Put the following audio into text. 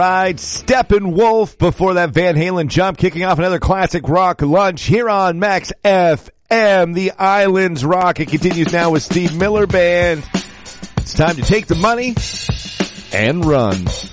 Right, Steppenwolf before that Van Halen jump, kicking off another classic rock lunch here on Max FM. The Islands Rock. It continues now with Steve Miller Band. It's time to take the money and run.